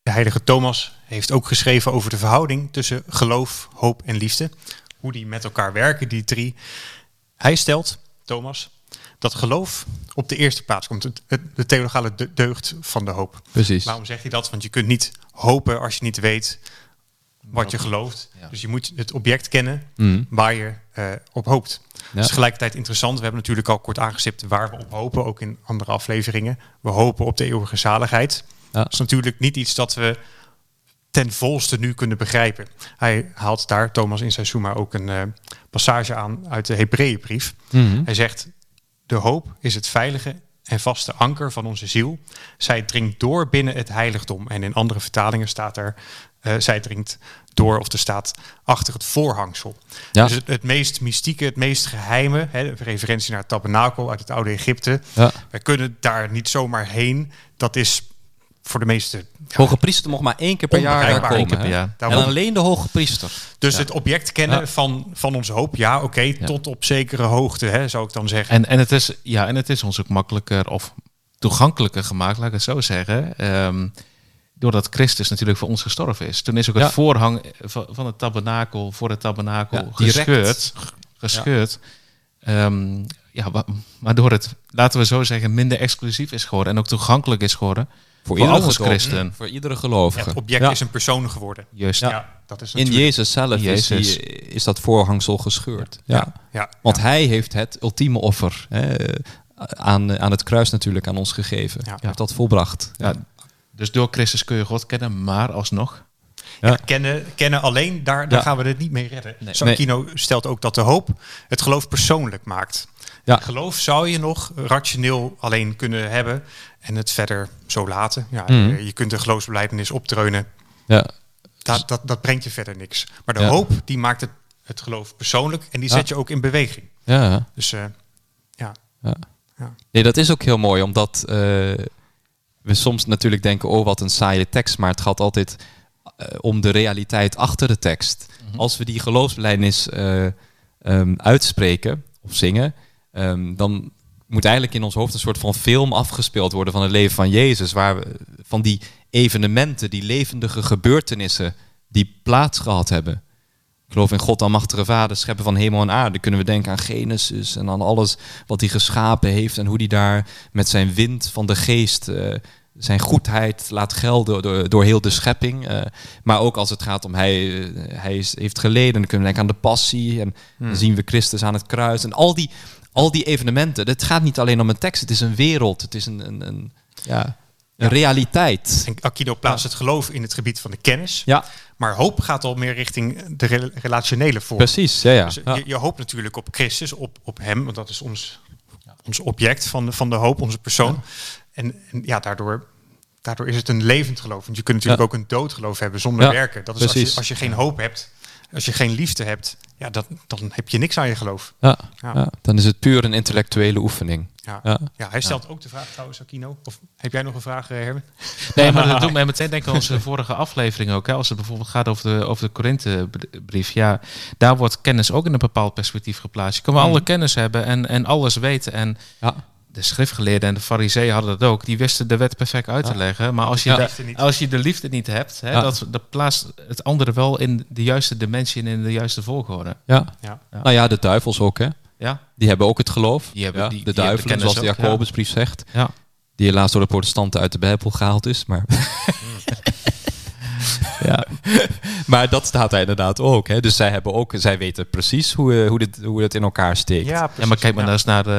De heilige Thomas heeft ook geschreven over de verhouding tussen geloof, hoop en liefde. Hoe die met elkaar werken, die drie. Hij stelt, Thomas, dat geloof op de eerste plaats komt. De theologale deugd van de hoop. Precies. Waarom zegt hij dat? Want je kunt niet hopen als je niet weet wat je gelooft. Ja. Dus je moet het object kennen waar je op hoopt. Ja. Dat is tegelijkertijd interessant. We hebben natuurlijk al kort aangestipt waar we op hopen. Ook in andere afleveringen. We hopen op de eeuwige zaligheid. Ja. Dat is natuurlijk niet iets dat we ten volste nu kunnen begrijpen. Hij haalt daar, Thomas in zijn Summa, ook een passage aan uit de Hebreeënbrief. Hij zegt, de hoop is het veilige en vaste anker van onze ziel. Zij dringt door binnen het heiligdom. En in andere vertalingen staat er, zij dringt door, of er staat achter het voorhangsel. Ja. Dus het meest mystieke, het meest geheime, referentie naar het tabernakel uit het oude Egypte. Ja. Wij kunnen daar niet zomaar heen. Dat is voor de meeste... Hoge priester mocht maar 1 keer per jaar daar komen. En alleen de hoge priester. Dus het object kennen van onze hoop, tot op zekere hoogte, zou ik dan zeggen. En het is ons ook makkelijker of toegankelijker gemaakt, laat ik het zo zeggen. Doordat Christus natuurlijk voor ons gestorven is. Toen is ook het voorhang van het tabernakel voor het tabernakel gescheurd. Waardoor het, laten we zo zeggen, minder exclusief is geworden en ook toegankelijk is geworden. Voor iedere christen. Voor iedere gelovige. Het object is een persoon geworden. Juist. Ja, dat is in Jezus zelf is dat voorhangsel gescheurd. Want hij heeft het ultieme offer aan het kruis natuurlijk aan ons gegeven. Hij heeft dat volbracht. Ja. Dus door Christus kun je God kennen, maar alsnog... Kennen alleen, daar gaan we het niet mee redden. Aquino stelt ook dat de hoop het geloof persoonlijk maakt. Ja. Geloof zou je nog rationeel alleen kunnen hebben en het verder zo laten. Je kunt de geloofsbelijdenis opdreunen. Ja. Dat brengt je verder niks. Maar de hoop, die maakt het geloof persoonlijk en die zet je ook in beweging. Ja. Dus Nee, dat is ook heel mooi, omdat we soms natuurlijk denken, oh wat een saaie tekst, maar het gaat altijd om de realiteit achter de tekst. Als we die geloofsbelijdenis uitspreken of zingen, dan moet eigenlijk in ons hoofd een soort van film afgespeeld worden van het leven van Jezus, waar we van die evenementen, die levendige gebeurtenissen die plaats gehad hebben. Ik geloof in God, almachtige Vader, schepper van hemel en aarde. Kunnen we denken aan Genesis en aan alles wat hij geschapen heeft en hoe hij daar met zijn wind van de geest zijn goedheid laat gelden door heel de schepping. Maar ook als het gaat om hij heeft geleden, dan kunnen we denken aan de passie en dan zien we Christus aan het kruis. En al die evenementen, het gaat niet alleen om een tekst, het is een wereld, het is een realiteit. En Aquino plaatst het geloof in het gebied van de kennis. Ja. Maar hoop gaat al meer richting de relationele vorm. Precies, ja. Dus je hoopt natuurlijk op Christus, op hem, want dat is ons object van de hoop, onze persoon. Ja. En daardoor is het een levend geloof. Want je kunt natuurlijk ook een dood geloof hebben zonder werken. Dat is als je geen hoop hebt, als je geen liefde hebt, dan heb je niks aan je geloof. Ja. Dan is het puur een intellectuele oefening. Hij stelt ook de vraag trouwens, Aquino. Of heb jij nog een vraag, Herman? Nee, maar dat doet mij meteen denken aan onze vorige aflevering ook. Als het bijvoorbeeld gaat over de Korinthebrief. Ja, daar wordt kennis ook in een bepaald perspectief geplaatst. Je kan wel alle kennis hebben en alles weten. En de schriftgeleerden en de farizeeën hadden dat ook. Die wisten de wet perfect uit te leggen. Maar als je de liefde niet hebt, dat plaatst het andere wel in de juiste dimensie en in de juiste volgorde. Nou ja, de duivels ook, hè? Ja. Die hebben ook het geloof. De duivelen, zoals de Jacobusbrief zegt. Ja. Die helaas door de protestanten uit de Bijbel gehaald is. Maar, maar dat staat er inderdaad ook. Hè. Dus zij weten precies hoe het in elkaar steekt. Ja, maar kijk maar eens naar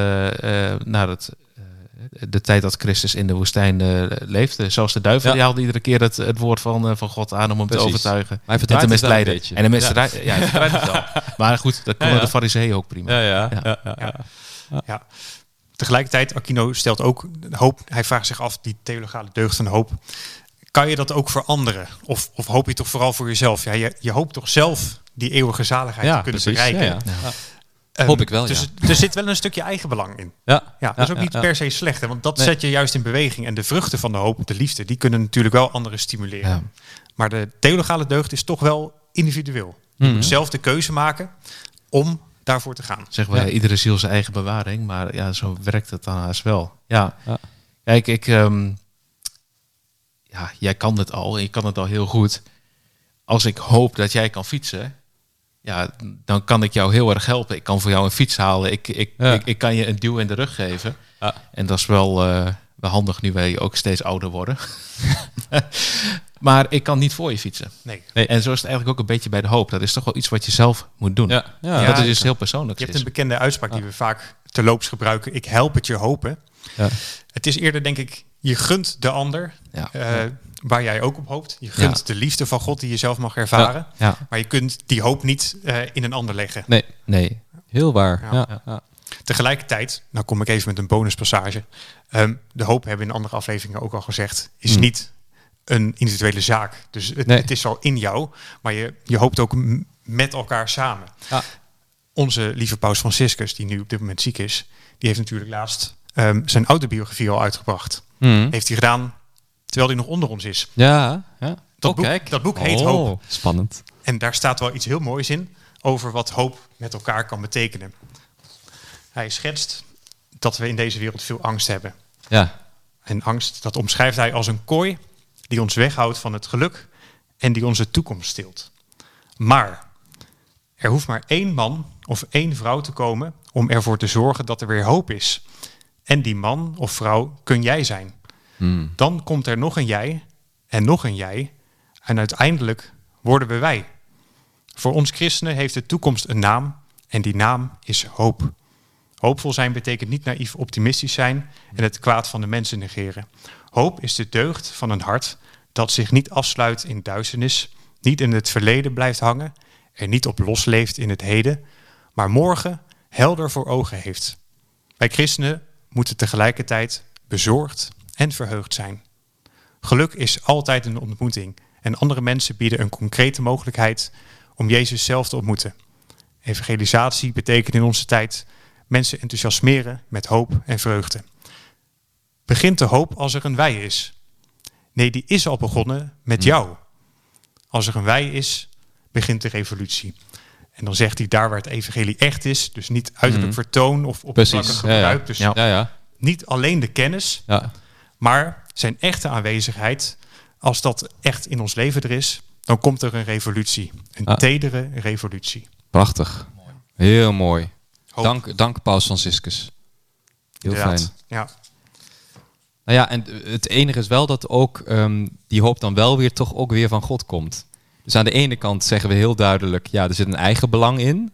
de tijd dat Christus in de woestijn leefde. Zoals de duivel, die haalde iedere keer het woord van God aan om hem te overtuigen. Maar hij verdraait het wel een beetje. En de mensen hij verdraait het wel. Maar goed, dat konden de farizeeën ook prima. Ja. Tegelijkertijd, Aquino stelt ook hoop. Hij vraagt zich af, die theologale deugd van hoop. Kan je dat ook voor anderen? Of hoop je toch vooral voor jezelf? Ja, je hoopt toch zelf die eeuwige zaligheid te kunnen bereiken? Hoop ik wel, dus er zit wel een stukje eigenbelang in. Dat is ook niet per se slecht. Hè, want dat zet je juist in beweging. En de vruchten van de hoop, de liefde, die kunnen natuurlijk wel anderen stimuleren. Ja. Maar de theologale deugd is toch wel individueel. Je moet zelf de keuze maken om daarvoor te gaan. Zeggen wij, iedere ziel zijn eigen bewaring. Maar zo werkt het dan haast wel. Ja. Kijk, jij kan het al en je kan het al heel goed. Als ik hoop dat jij kan fietsen, ja, dan kan ik jou heel erg helpen. Ik kan voor jou een fiets halen. Ik kan je een duw in de rug geven. Ja. En dat is wel handig nu wij ook steeds ouder worden. Maar ik kan niet voor je fietsen. Nee. En zo is het eigenlijk ook een beetje bij de hoop. Dat is toch wel iets wat je zelf moet doen. Ja. Dat is dus heel persoonlijk. Je hebt een bekende uitspraak die we vaak terloops gebruiken. Ik help het je hopen. Ja. Het is eerder, denk ik, je gunt de ander waar jij ook op hoopt. Je gunt de liefde van God die je zelf mag ervaren. Ja. Ja. Maar je kunt die hoop niet in een ander leggen. Nee. Heel waar. Ja. Tegelijkertijd, nou kom ik even met een bonuspassage. De hoop, hebben we in andere afleveringen ook al gezegd, is niet een individuele zaak. Dus het is al in jou, maar je hoopt ook met elkaar samen. Ja. Onze lieve paus Franciscus, die nu op dit moment ziek is, die heeft natuurlijk laatst zijn autobiografie al uitgebracht. Heeft hij gedaan terwijl hij nog onder ons is. Ja. Dat boek heet Hoop. Spannend. En daar staat wel iets heel moois in over wat hoop met elkaar kan betekenen. Hij schetst dat we in deze wereld veel angst hebben. Ja. En angst, dat omschrijft hij als een kooi die ons weghoudt van het geluk en die onze toekomst steelt. Maar er hoeft maar 1 man of 1 vrouw te komen om ervoor te zorgen dat er weer hoop is. En die man of vrouw kun jij zijn. Dan komt er nog een jij en nog een jij. En uiteindelijk worden we wij. Voor ons christenen heeft de toekomst een naam en die naam is hoop. Hoopvol zijn betekent niet naïef optimistisch zijn en het kwaad van de mensen negeren. Hoop is de deugd van een hart dat zich niet afsluit in duisternis, niet in het verleden blijft hangen, er niet op losleeft in het heden, maar morgen helder voor ogen heeft. Wij christenen moeten tegelijkertijd bezorgd en verheugd zijn. Geluk is altijd een ontmoeting en andere mensen bieden een concrete mogelijkheid om Jezus zelf te ontmoeten. Evangelisatie betekent in onze tijd mensen enthousiasmeren met hoop en vreugde. Begint de hoop als er een wij is? Nee, die is al begonnen met jou. Als er een wij is, begint de revolutie. En dan zegt hij daar waar het evangelie echt is, dus niet uiterlijk vertoon of oppervlakkig gebruik. Dus niet alleen de kennis, maar zijn echte aanwezigheid. Als dat echt in ons leven er is, dan komt er een revolutie. Een tedere revolutie. Prachtig. Heel mooi. Dank Paus Franciscus. Heel fijn. Ja. Nou ja, en het enige is wel dat ook die hoop dan wel weer toch ook weer van God komt. Dus aan de ene kant zeggen we heel duidelijk, er zit een eigen belang in.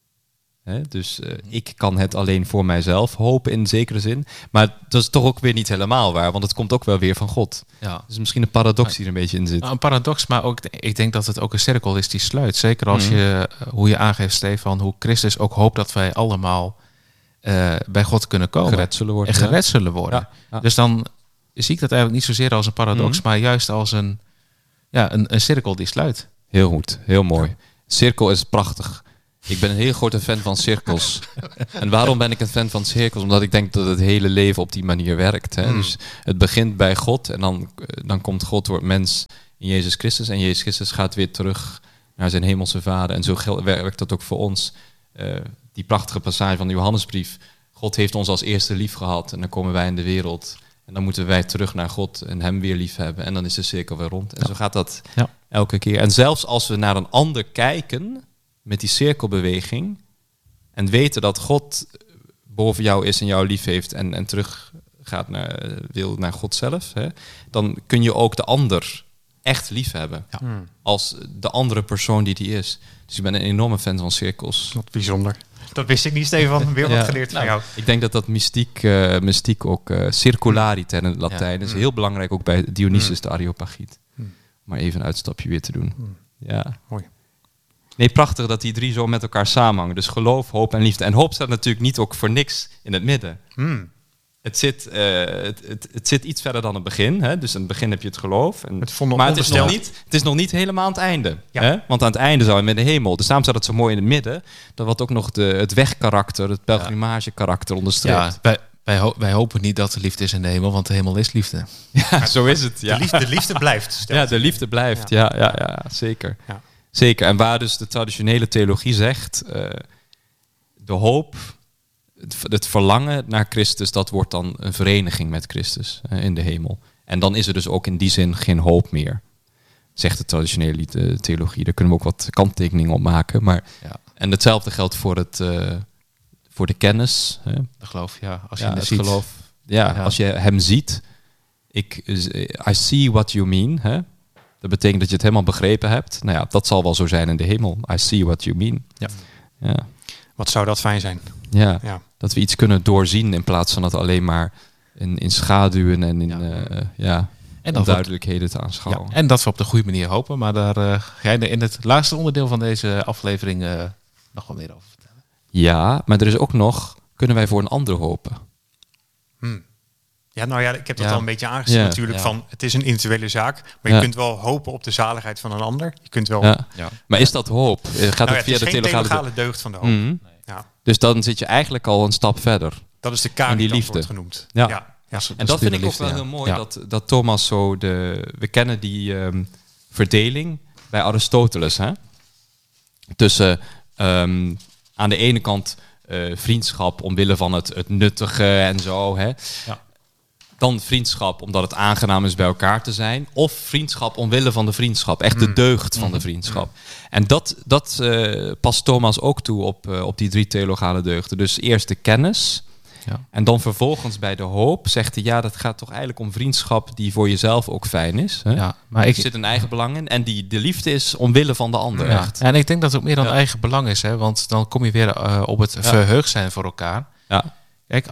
Dus ik kan het alleen voor mijzelf hopen in zekere zin. Maar dat is toch ook weer niet helemaal waar, want het komt ook wel weer van God. Ja. Dus misschien een paradox die er een beetje in zit. Een paradox, maar ook, ik denk dat het ook een cirkel is die sluit. Zeker als hoe je aangeeft, Stefan, hoe Christus ook hoopt dat wij allemaal bij God kunnen komen. Gered zullen worden. En gered zullen worden. Ja. Dus dan zie ik dat eigenlijk niet zozeer als een paradox, maar juist als een cirkel die sluit. Heel goed, heel mooi. Cirkel is prachtig. Ik ben een heel grote fan van cirkels. En waarom ben ik een fan van cirkels? Omdat ik denk dat het hele leven op die manier werkt. Hè? Dus het begint bij God en dan komt God, wordt mens in Jezus Christus. En Jezus Christus gaat weer terug naar zijn hemelse Vader. En zo werkt dat ook voor ons. Die prachtige passage van de Johannesbrief. God heeft ons als eerste lief gehad en dan komen wij in de wereld. En dan moeten wij terug naar God en hem weer lief hebben. En dan is de cirkel weer rond. En zo gaat dat elke keer. En zelfs als we naar een ander kijken met die cirkelbeweging en weten dat God boven jou is en jou lief heeft en terug gaat naar God zelf, dan kun je ook de ander echt lief hebben. Ja. Als de andere persoon die is. Dus ik ben een enorme fan van cirkels. Wat bijzonder. Dat wist ik niet, Stefan. Weer wat geleerd van jou. Ik denk dat mystiek ook circulariteit in het Latijn is heel belangrijk, ook bij Dionysius de Areopagiet. Maar even een uitstapje weer te doen. Ja. Mooi. Nee, prachtig dat die 3 zo met elkaar samenhangen. Dus geloof, hoop en liefde. En hoop staat natuurlijk niet ook voor niks in het midden. Het zit iets verder dan het begin. Hè? Dus aan het begin heb je het geloof. Maar het is nog niet helemaal aan het einde. Ja. Hè? Want aan het einde zou je met de hemel. Dus daarom staat het zo mooi in het midden. Dat wat ook nog het wegkarakter, het pelgrimagekarakter onderstreept. Ja, wij hopen niet dat er liefde is in de hemel, want de hemel is liefde. Ja, zo is het. Ja. De liefde blijft. Ja, de liefde blijft. Ja, zeker. Ja. Zeker. En waar dus de traditionele theologie zegt, de hoop, het verlangen naar Christus, dat wordt dan een vereniging met Christus in de hemel. En dan is er dus ook in die zin geen hoop meer. Zegt de traditionele theologie. Daar kunnen we ook wat kanttekeningen op maken. Maar, en hetzelfde geldt voor de kennis. Hè? De geloof, als je het ziet. Geloof. Als je hem ziet. I see what you mean. Hè? Dat betekent dat je het helemaal begrepen hebt. Nou ja, dat zal wel zo zijn in de hemel. I see what you mean. Ja. Wat zou dat fijn zijn? Ja, dat we iets kunnen doorzien in plaats van dat alleen maar in schaduwen en in en duidelijkheden te aanschouwen. En dat we op de goede manier hopen. Maar daar ga je in het laatste onderdeel van deze aflevering nog wel meer over vertellen. Ja, maar er is ook nog, kunnen wij voor een ander hopen? Ja, ik heb dat al een beetje aangezien natuurlijk. Van, het is een individuele zaak, maar je kunt wel hopen op de zaligheid van een ander. Je kunt wel. Maar is dat hoop? Gaat het via de theologale deugd van de hoop. Mm-hmm. Dus dan zit je eigenlijk al een stap verder. Dat is de caritas wordt genoemd. En dat vind ik ook wel heel mooi dat Thomas zo we kennen die verdeling bij Aristoteles, hè? Tussen aan de ene kant vriendschap omwille van het nuttige en zo, hè? Ja. Dan vriendschap omdat het aangenaam is bij elkaar te zijn. Of vriendschap omwille van de vriendschap. Echt de deugd van de vriendschap. En dat past Thomas ook toe op die 3 theologale deugden. Dus eerst de kennis. Ja. En dan vervolgens bij de hoop zegt hij... dat gaat toch eigenlijk om vriendschap die voor jezelf ook fijn is. Hè? Ja, maar er zit een eigen belang in. En de liefde is omwille van de ander. Ja. Echt. En ik denk dat het ook meer dan eigen belang is. Hè? Want dan kom je weer op het verheugd zijn voor elkaar. Ja. Kijk,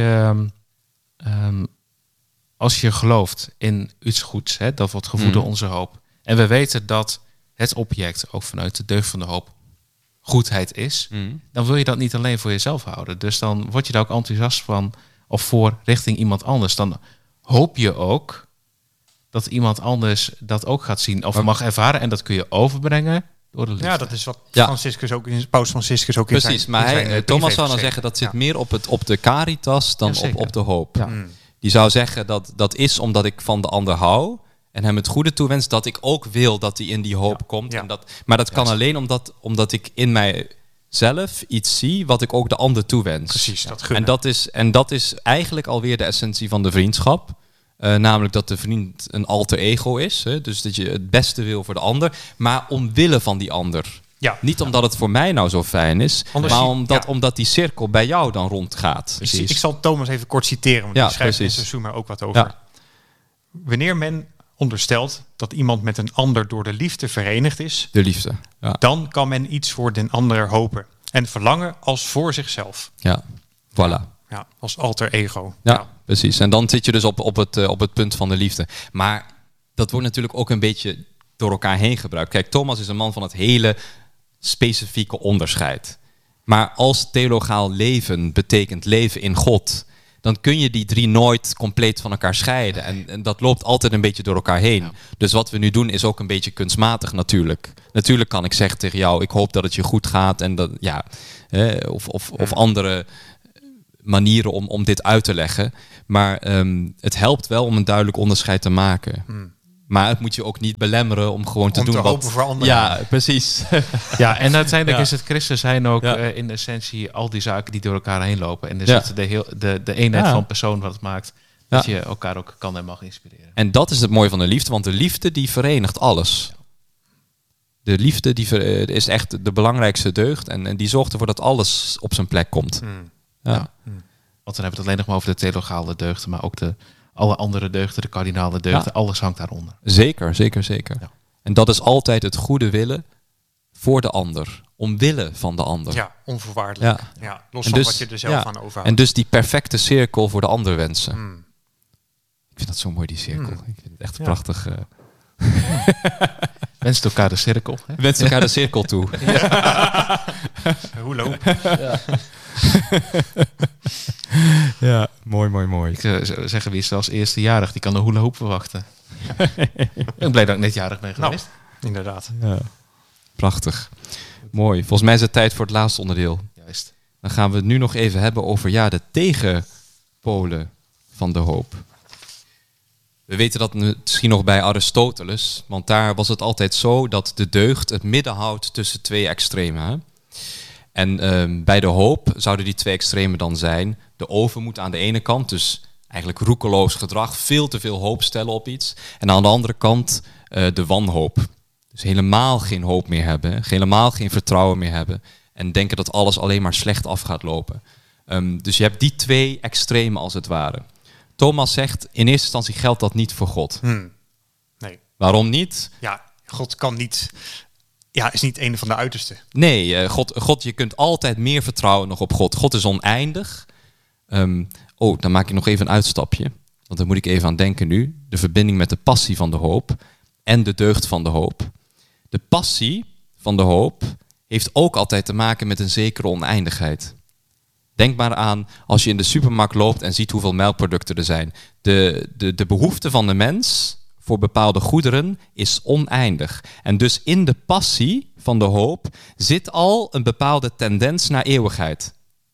als je gelooft in iets goeds, hè, dat wordt gevoed door onze hoop. En we weten dat het object, ook vanuit de deugd van de hoop, goedheid is. Dan wil je dat niet alleen voor jezelf houden. Dus dan word je daar ook enthousiast van of voor richting iemand anders. Dan hoop je ook dat iemand anders dat ook gaat zien of mag ervaren. En dat kun je overbrengen door de liefde. Ja, dat is wat Franciscus ook in Paus Franciscus ook in Precies, maar Thomas zou dan zeggen dat zit meer op de caritas dan op de hoop. Ja. Die zou zeggen dat is omdat ik van de ander hou en hem het goede toewens, dat ik ook wil dat hij in die hoop komt. Ja. Maar dat kan alleen omdat ik in mijzelf iets zie wat ik ook de ander toewens. Precies, dat gunnen. En dat is eigenlijk alweer de essentie van de vriendschap. Namelijk dat de vriend een alter ego is. Hè? Dus dat je het beste wil voor de ander, maar omwille van die ander. Ja. Niet omdat het voor mij nou zo fijn is, maar omdat die cirkel bij jou dan rondgaat. Ik zal Thomas even kort citeren, want die schrijft in zijn Zoom er ook wat over. Ja. Wanneer men onderstelt dat iemand met een ander door de liefde verenigd is, de liefde, dan kan men iets voor den ander hopen en verlangen als voor zichzelf. Ja, voilà. Ja, als alter ego. Ja, precies. En dan zit je dus op het punt van de liefde. Maar dat wordt natuurlijk ook een beetje door elkaar heen gebruikt. Kijk, Thomas is een man van het hele specifieke onderscheid. Maar als theologaal leven betekent leven in God, dan kun je die 3 nooit compleet van elkaar scheiden. En dat loopt altijd een beetje door elkaar heen. Ja. Dus wat we nu doen is ook een beetje kunstmatig natuurlijk. Natuurlijk kan ik zeggen tegen jou, ik hoop dat het je goed gaat. En dat, of andere manieren om dit uit te leggen. Maar het helpt wel om een duidelijk onderscheid te maken. Maar het moet je ook niet belemmeren om gewoon te doen wat... voor anderen. Ja, precies. Ja, en uiteindelijk is het christen zijn ook in essentie al die zaken die door elkaar heen lopen. En er zit de eenheid van persoon wat het maakt. Dat je elkaar ook kan en mag inspireren. En dat is het mooie van de liefde, want de liefde die verenigt alles. De liefde is echt de belangrijkste deugd. En die zorgt ervoor dat alles op zijn plek komt. Want dan hebben we het alleen nog maar over de theologale deugden, maar ook alle andere deugden, de kardinale deugden, alles hangt daaronder. Zeker. Ja. En dat is altijd het goede willen voor de ander. Omwille van de ander. Ja, onvoorwaardelijk. Ja, los van wat je er zelf aan overhoudt. En dus die perfecte cirkel voor de ander wensen. Ik vind dat zo mooi, die cirkel. Ik vind het echt prachtig. Wenst elkaar de cirkel. Hè? Wenst elkaar de cirkel toe. Hoe loop? Ja, mooi. Ik zou zeggen, wie is als eerstejarig? Die kan de hula hoop verwachten. Ik ben blij dat ik net jarig ben geweest. Inderdaad. Ja. Prachtig. Mooi. Volgens mij is het tijd voor het laatste onderdeel. Juist. Dan gaan we het nu nog even hebben over de tegenpolen van de hoop. We weten dat misschien nog bij Aristoteles, want daar was het altijd zo dat de deugd het midden houdt tussen 2 extremen. Hè? En bij de hoop zouden die 2 extremen dan zijn de overmoed aan de ene kant, dus eigenlijk roekeloos gedrag, veel te veel hoop stellen op iets. En aan de andere kant de wanhoop. Dus helemaal geen hoop meer hebben, helemaal geen vertrouwen meer hebben en denken dat alles alleen maar slecht af gaat lopen. Dus je hebt die twee extremen als het ware. Thomas zegt, in eerste instantie geldt dat niet voor God. Nee. Waarom niet? Ja, God kan niet... Ja, is niet een van de uitersten. Nee, God, je kunt altijd meer vertrouwen nog op God. God is oneindig. Dan maak ik nog even een uitstapje. Want daar moet ik even aan denken nu. De verbinding met de passie van de hoop en de deugd van de hoop. De passie van de hoop heeft ook altijd te maken met een zekere oneindigheid. Denk maar aan als je in de supermarkt loopt en ziet hoeveel melkproducten er zijn. De behoefte van de mens voor bepaalde goederen is oneindig. En dus in de passie van de hoop zit al een bepaalde tendens naar eeuwigheid.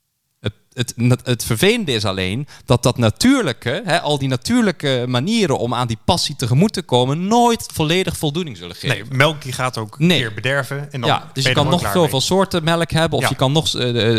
Het vervelende is alleen dat natuurlijke, al die natuurlijke manieren om aan die passie tegemoet te komen, nooit volledig voldoening zullen geven. Nee, melk die gaat ook een keer bederven. En dan dus je kan nog zoveel soorten melk hebben, of je kan nog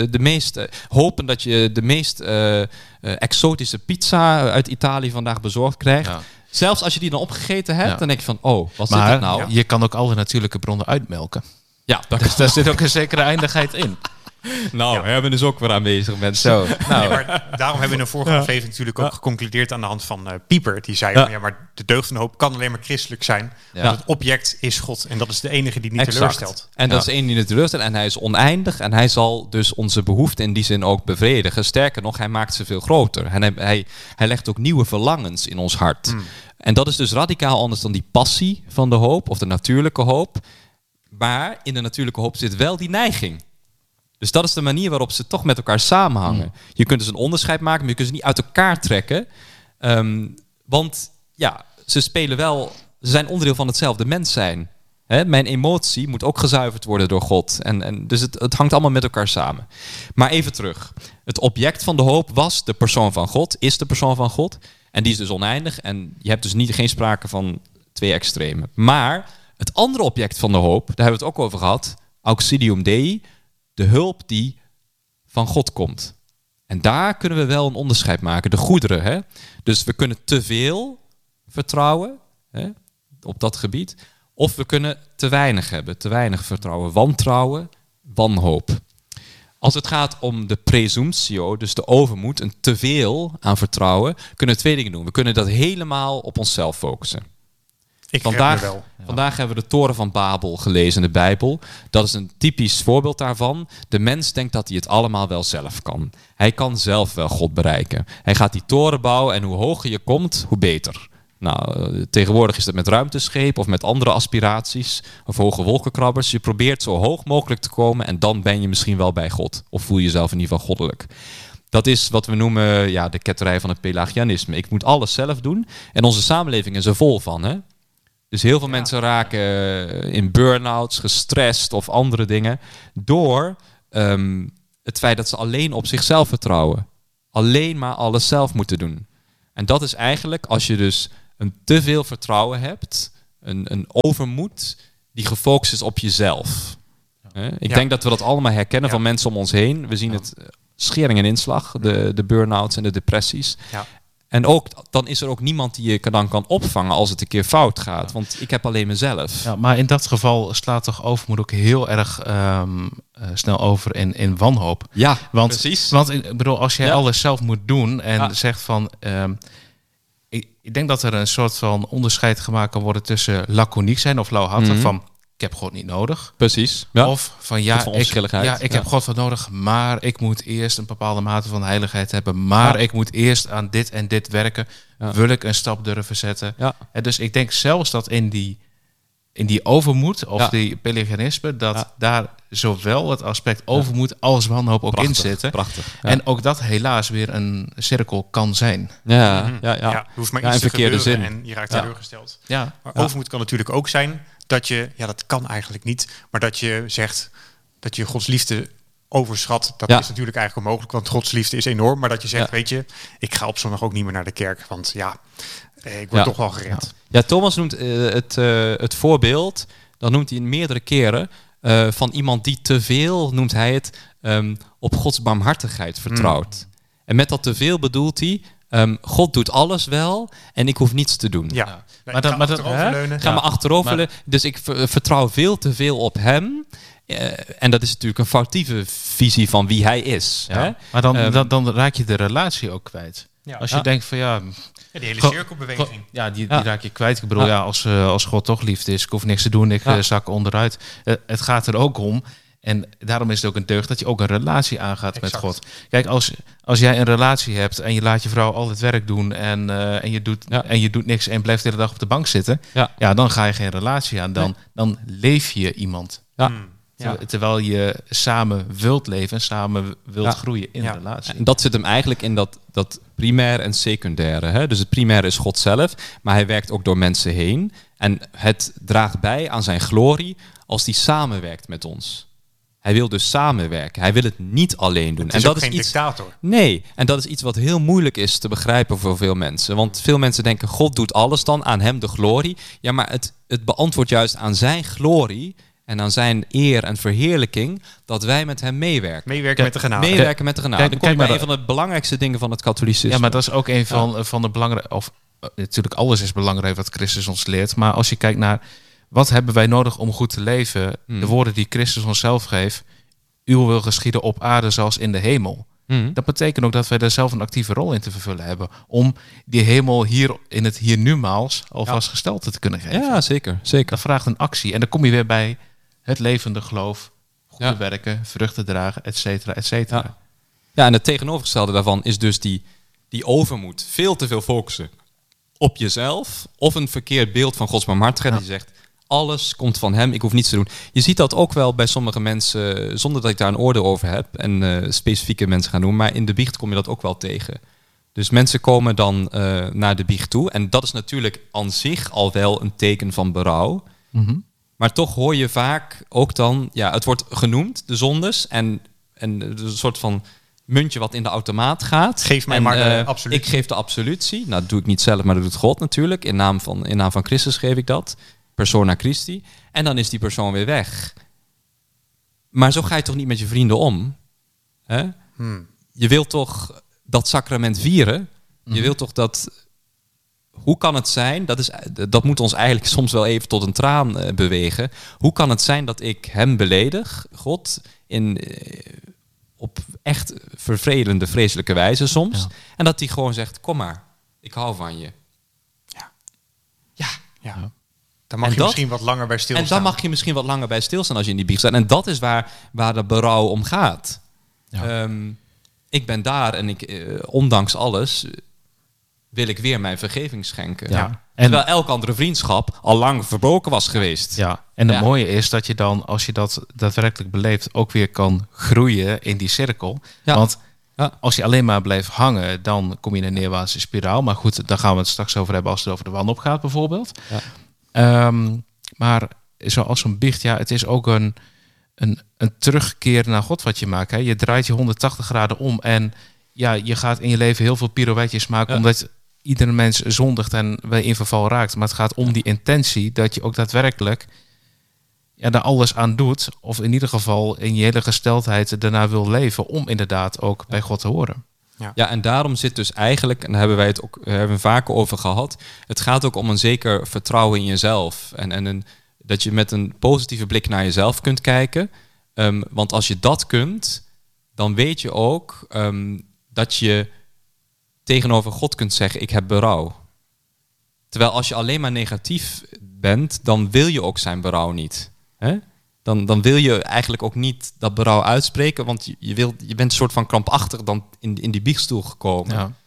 hopen dat je de meest exotische pizza uit Italië vandaag bezorgd krijgt. Ja. Zelfs als je die dan opgegeten hebt, dan denk je van, wat zit dat nou? Je kan ook alle natuurlijke bronnen uitmelken. Ja, daar zit ook een zekere eindigheid in. Nou, hebben dus ook weer aanwezig mensen. Zo. Nee, maar daarom hebben we in een vorige aflevering natuurlijk ook geconcludeerd aan de hand van Pieper. Die zei, maar de deugd van de hoop kan alleen maar christelijk zijn. Want het object is God. En dat is de enige die niet teleurstelt. En dat is de enige die niet teleurstelt. En hij is oneindig. En hij zal dus onze behoeften in die zin ook bevredigen. Sterker nog, hij maakt ze veel groter. En hij legt ook nieuwe verlangens in ons hart. En dat is dus radicaal anders dan die passie van de hoop. Of de natuurlijke hoop. Maar in de natuurlijke hoop zit wel die neiging. Dus dat is de manier waarop ze toch met elkaar samenhangen. Je kunt dus een onderscheid maken, maar je kunt ze niet uit elkaar trekken. Want ze spelen wel, ze zijn onderdeel van hetzelfde mens zijn. Mijn emotie moet ook gezuiverd worden door God. Dus het hangt allemaal met elkaar samen. Maar even terug. Het object van de hoop was de persoon van God, is de persoon van God. En die is dus oneindig. En je hebt dus geen sprake van twee extremen. Maar het andere object van de hoop, daar hebben we het ook over gehad. Auxilium Dei. De hulp die van God komt. En daar kunnen we wel een onderscheid maken. De goederen. Dus we kunnen te veel vertrouwen op dat gebied. Of we kunnen te weinig hebben. Te weinig vertrouwen. Wantrouwen. Wanhoop. Als het gaat om de presumptio, dus de overmoed, een te veel aan vertrouwen, kunnen we twee dingen doen. We kunnen dat helemaal op onszelf focussen. Vandaag hebben we de Toren van Babel gelezen in de Bijbel. Dat is een typisch voorbeeld daarvan. De mens denkt dat hij het allemaal wel zelf kan. Hij kan zelf wel God bereiken. Hij gaat die toren bouwen en hoe hoger je komt, hoe beter. Nou, tegenwoordig is dat met ruimteschepen of met andere aspiraties of hoge wolkenkrabbers. Je probeert zo hoog mogelijk te komen en dan ben je misschien wel bij God. Of voel je jezelf in ieder geval goddelijk. Dat is wat we noemen de ketterij van het Pelagianisme. Ik moet alles zelf doen en onze samenleving is er vol van, Dus heel veel mensen raken in burn-outs, gestrest of andere dingen door het feit dat ze alleen op zichzelf vertrouwen. Alleen maar alles zelf moeten doen. En dat is eigenlijk als je dus een te veel vertrouwen hebt, een overmoed die gefocust is op jezelf. Ik denk dat we dat allemaal herkennen van mensen om ons heen. We zien het schering en inslag, de burn-outs en de depressies. Ja. En ook, dan is er ook niemand die je dan kan opvangen als het een keer fout gaat. Want ik heb alleen mezelf. Ja, maar in dat geval slaat toch overmoed ook heel erg snel over in wanhoop. Ja, precies. Want ik bedoel, als jij alles zelf moet doen en zegt van... Ik denk dat er een soort van onderscheid gemaakt kan worden tussen laconiek zijn of lauwhartig van... Ik heb God niet nodig. Precies. Ja. Of van ik heb God wat nodig, maar ik moet eerst een bepaalde mate van heiligheid hebben. Maar ik moet eerst aan dit en dit werken. Wil ik een stap durven zetten? Ja. En dus ik denk zelfs dat in die overmoed of die Pelagianisme, dat daar zowel het aspect overmoed als wanhoop ook in zitten. Prachtig. Ja. En ook dat helaas weer een cirkel kan zijn. Je hoeft maar iets te gebeuren en je raakt teleurgesteld. Ja. Maar overmoed kan natuurlijk ook zijn dat je, dat kan eigenlijk niet, maar dat je zegt dat je Gods liefde overschat. Dat is natuurlijk eigenlijk onmogelijk, want Gods liefde is enorm. Maar dat je zegt, weet je, ik ga op zondag ook niet meer naar de kerk, want ik word toch wel gered. Ja, Thomas noemt het voorbeeld, dan noemt hij meerdere keren, van iemand die te veel, noemt hij het, op Gods barmhartigheid vertrouwt. En met dat te veel bedoelt hij, God doet alles wel en ik hoef niets te doen. Ja. Maar dan Ga me achteroverleunen. Dus ik vertrouw veel te veel op hem. En dat is natuurlijk een foutieve visie van wie hij is. Ja. Hè? Maar dan raak je de relatie ook kwijt. Ja. Als je denkt van die hele cirkelbeweging. Die raak je kwijt. Ik bedoel, als God toch liefde is, ik hoef niks te doen, ik zak onderuit. Het gaat er ook om. En daarom is het ook een deugd dat je ook een relatie aangaat met God. Kijk, als jij een relatie hebt en je laat je vrouw al het werk doen en je doet niks en blijft de hele dag op de bank zitten, dan ga je geen relatie aan. Dan leef je iemand. Ja. Terwijl je samen wilt leven en samen wilt groeien in een relatie. En dat zit hem eigenlijk in dat primair en secundaire. Hè? Dus het primaire is God zelf, maar hij werkt ook door mensen heen. En het draagt bij aan zijn glorie als hij samenwerkt met ons. Hij wil dus samenwerken. Hij wil het niet alleen doen. Het is ook geen dictator. Nee, en dat is iets wat heel moeilijk is te begrijpen voor veel mensen. Want veel mensen denken, God doet alles dan, aan hem de glorie. Ja, maar het beantwoordt juist aan zijn glorie en aan zijn eer en verheerlijking dat wij met hem meewerken. Meewerken met de genade. Meewerken met de genade. Dan kom je bij een van de belangrijkste dingen van het katholicisme. Ja, maar dat is ook een van de belangrijke... Natuurlijk, alles is belangrijk wat Christus ons leert. Maar als je kijkt naar wat hebben wij nodig om goed te leven, de woorden die Christus ons zelf geeft, uw wil geschieden op aarde zoals in de hemel. Dat betekent ook dat wij daar zelf een actieve rol in te vervullen hebben. Om die hemel hier in het hier-nu-maals alvast gestalte te kunnen geven. Ja, zeker. Dat vraagt een actie. En dan kom je weer bij het levende geloof, goede werken, vruchten dragen, et cetera, et cetera. Ja, en het tegenovergestelde daarvan is dus die overmoed. Veel te veel focussen op jezelf. Of een verkeerd beeld van Gods barmhartigheid. Die zegt, alles komt van hem, ik hoef niets te doen. Je ziet dat ook wel bij sommige mensen, zonder dat ik daar een oordeel over heb en specifieke mensen gaan noemen, maar in de biecht kom je dat ook wel tegen. Dus mensen komen dan naar de biecht toe en dat is natuurlijk aan zich al wel een teken van berouw. Maar toch hoor je vaak ook dan, het wordt genoemd, de zondes en een soort van muntje wat in de automaat gaat. Geef mij maar de absolutie. Ik geef de absolutie. Nou, dat doe ik niet zelf, maar dat doet God natuurlijk. In naam van Christus geef ik dat. Persona Christi. En dan is die persoon weer weg. Maar zo ga je toch niet met je vrienden om? Hè? Je wilt toch dat sacrament vieren? Je wilt toch dat... Hoe kan het zijn, dat moet ons eigenlijk soms wel even tot een traan bewegen. Hoe kan het zijn dat ik hem beledig, God, op echt vervelende, vreselijke wijze soms. Ja. En dat hij gewoon zegt, kom maar, ik hou van je. Ja. Dan mag je misschien wat langer bij stilstaan. En dan mag je misschien wat langer bij stilstaan als je in die biecht staat. En dat is waar de berouw om gaat. Ja. Ik ben daar en ondanks alles wil ik weer mijn vergeving schenken. Ja. Terwijl elk andere vriendschap al lang verbroken was geweest. Ja. En het mooie is dat je dan, als je dat daadwerkelijk beleeft, ook weer kan groeien in die cirkel. Ja. Want als je alleen maar blijft hangen, dan kom je in een neerwaartse spiraal. Maar goed, daar gaan we het straks over hebben als het over de wanhoop gaat bijvoorbeeld. Ja. Maar zoals zo'n biecht, het is ook een terugkeer naar God wat je maakt. Hè. Je draait je 180 graden om en je gaat in je leven heel veel pirouetjes maken, omdat iedere mens zondigt en bij in verval raakt. Maar het gaat om die intentie dat je ook daadwerkelijk daar alles aan doet, of in ieder geval in je hele gesteldheid daarna wil leven, om inderdaad ook bij God te horen. Ja, en daarom zit dus eigenlijk, en daar hebben wij het ook vaker over gehad, het gaat ook om een zeker vertrouwen in jezelf. En dat je met een positieve blik naar jezelf kunt kijken. Want als je dat kunt, dan weet je ook dat je tegenover God kunt zeggen, ik heb berouw. Terwijl als je alleen maar negatief bent, dan wil je ook zijn berouw niet. Hè? Dan wil je eigenlijk ook niet dat berouw uitspreken, want je bent een soort van krampachtig dan in die biechtstoel gekomen. Ja.